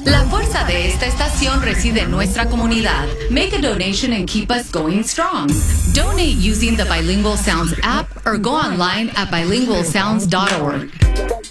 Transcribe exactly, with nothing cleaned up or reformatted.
La fuerza de esta estación reside en nuestra comunidad. Make a donation and keep us going strong. Donate using the Bilingual Sounds app or go online at bilingual sounds dot org.